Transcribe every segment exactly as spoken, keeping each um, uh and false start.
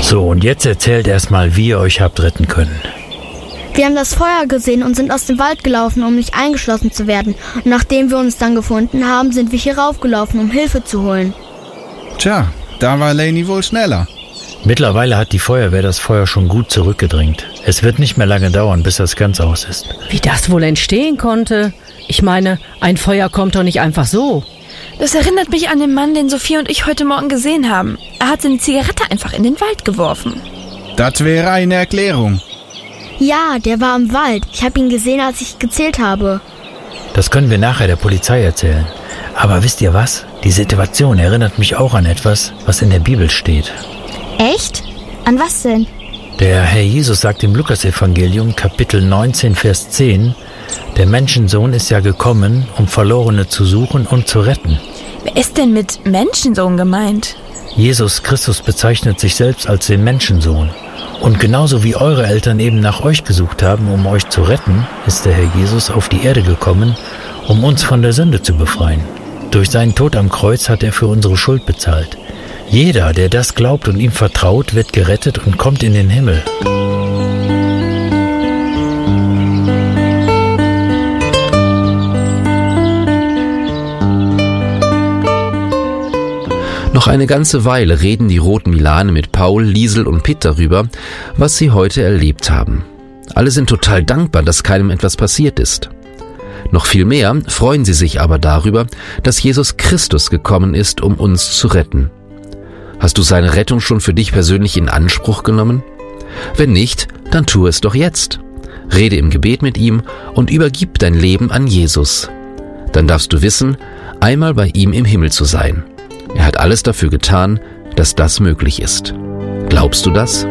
So, und jetzt erzählt erstmal, wie ihr euch habt retten können. Wir haben das Feuer gesehen und sind aus dem Wald gelaufen, um nicht eingeschlossen zu werden. Und nachdem wir uns dann gefunden haben, sind wir hier raufgelaufen, um Hilfe zu holen. Tja, da war Lainey wohl schneller. Mittlerweile hat die Feuerwehr das Feuer schon gut zurückgedrängt. Es wird nicht mehr lange dauern, bis das ganz aus ist. Wie das wohl entstehen konnte? Ich meine, ein Feuer kommt doch nicht einfach so. Das erinnert mich an den Mann, den Sophie und ich heute Morgen gesehen haben. Er hat seine Zigarette einfach in den Wald geworfen. Das wäre eine Erklärung. Ja, der war im Wald. Ich habe ihn gesehen, als ich gezählt habe. Das können wir nachher der Polizei erzählen. Aber wisst ihr was? Die Situation erinnert mich auch an etwas, was in der Bibel steht. Echt? An was denn? Der Herr Jesus sagt im Lukasevangelium, Kapitel neunzehn, Vers zehn, der Menschensohn ist ja gekommen, um Verlorene zu suchen und zu retten. Wer ist denn mit Menschensohn gemeint? Jesus Christus bezeichnet sich selbst als den Menschensohn. Und genauso wie eure Eltern eben nach euch gesucht haben, um euch zu retten, ist der Herr Jesus auf die Erde gekommen, um uns von der Sünde zu befreien. Durch seinen Tod am Kreuz hat er für unsere Schuld bezahlt. Jeder, der das glaubt und ihm vertraut, wird gerettet und kommt in den Himmel. Noch eine ganze Weile reden die Roten Milane mit Paul, Liesel und Pitt darüber, was sie heute erlebt haben. Alle sind total dankbar, dass keinem etwas passiert ist. Noch viel mehr freuen sie sich aber darüber, dass Jesus Christus gekommen ist, um uns zu retten. Hast du seine Rettung schon für dich persönlich in Anspruch genommen? Wenn nicht, dann tu es doch jetzt. Rede im Gebet mit ihm und übergib dein Leben an Jesus. Dann darfst du wissen, einmal bei ihm im Himmel zu sein. Er hat alles dafür getan, dass das möglich ist. Glaubst du das?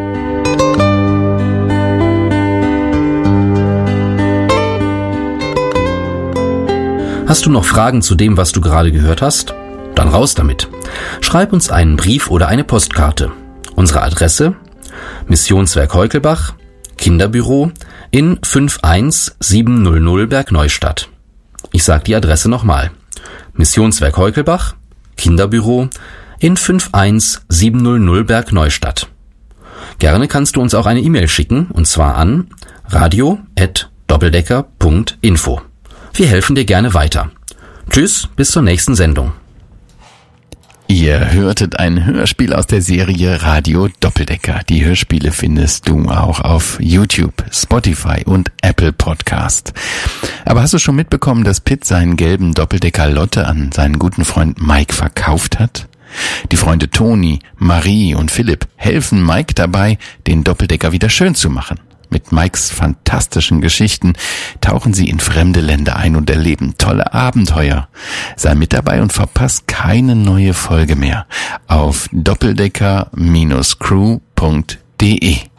Hast du noch Fragen zu dem, was du gerade gehört hast? Dann raus damit. Schreib uns einen Brief oder eine Postkarte. Unsere Adresse: Missionswerk Heukelbach, Kinderbüro in fünf eins sieben null null Bergneustadt. Ich sage die Adresse nochmal. Missionswerk Heukelbach, Kinderbüro in fünf eins sieben null null Bergneustadt. Gerne kannst du uns auch eine E-Mail schicken, und zwar an radio at doppeldecker punkt info. Wir helfen dir gerne weiter. Tschüss, bis zur nächsten Sendung. Ihr hörtet ein Hörspiel aus der Serie Radio Doppeldecker. Die Hörspiele findest du auch auf YouTube, Spotify und Apple Podcast. Aber hast du schon mitbekommen, dass Pitt seinen gelben Doppeldecker Lotte an seinen guten Freund Mike verkauft hat? Die Freunde Toni, Marie und Philipp helfen Mike dabei, den Doppeldecker wieder schön zu machen. Mit Mikes fantastischen Geschichten tauchen sie in fremde Länder ein und erleben tolle Abenteuer. Sei mit dabei und verpass keine neue Folge mehr auf doppeldecker Bindestrich crew punkt de.